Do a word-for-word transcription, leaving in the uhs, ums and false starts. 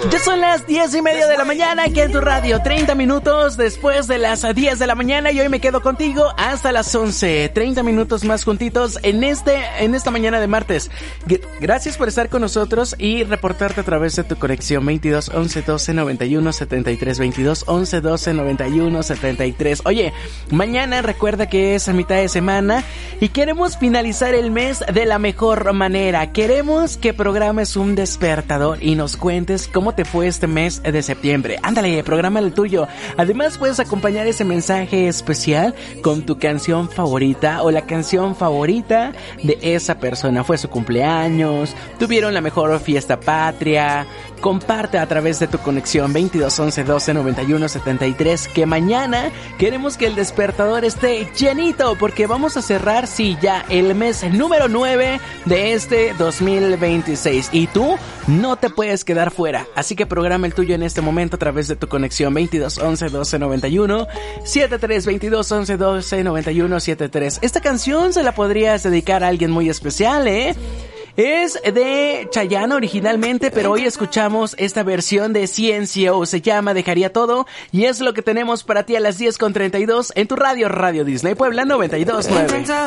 Ya son las diez y media de la mañana aquí en tu radio, treinta minutos después de las diez de la mañana y hoy me quedo contigo hasta las once, treinta minutos más juntitos en este, en esta mañana de martes. G- gracias por estar con nosotros y reportarte a través de tu conexión veintidós once doce noventa y uno setenta y tres, veintidós once doce noventa y uno setenta y tres. Oye, mañana recuerda que es a mitad de semana y queremos finalizar el mes de la mejor manera. Queremos que programes un despertador y nos cuentes cómo te fue este mes de septiembre. Ándale, programa el tuyo. Además puedes acompañar ese mensaje especial con tu canción favorita o la canción favorita de esa persona. Fue su cumpleaños, tuvieron la mejor fiesta patria. Comparte a través de tu conexión veintidós once doce noventa y uno setenta y tres que mañana queremos que el despertador esté llenito porque vamos a cerrar, sí, ya el mes número nueve de este dos mil veintiséis y tú no te puedes quedar fuera, así que programa el tuyo en este momento a través de tu conexión veintidós once doce noventa y uno setenta y tres, veintidós once doce noventa y uno setenta y tres. Esta canción se la podrías dedicar a alguien muy especial, ¿eh? Es de Chayanne originalmente, pero hoy escuchamos esta versión de C N C O. Se llama Dejaría Todo y es lo que tenemos para ti a las diez con treinta y dos en tu radio, Radio Disney Puebla noventa y dos punto nueve.